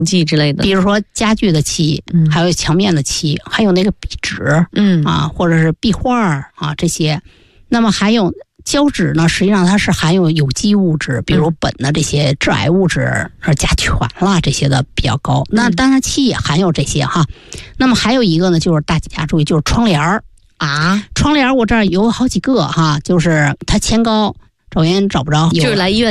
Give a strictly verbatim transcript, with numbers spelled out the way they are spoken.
剂之类的， 比如说家具的漆，嗯，还有墙面的漆，还有那个壁纸，嗯啊，或者是壁画啊这些。那么还有胶纸呢，实际上它是含有有机物质，比如苯的这些致癌物质，而甲醛啦这些的比较高。那当然漆也含有这些哈。那么还有一个呢，就是大家注意，就是窗帘儿啊，窗帘我这儿有好几个哈，就是它前高。找人找不着， 就是来医院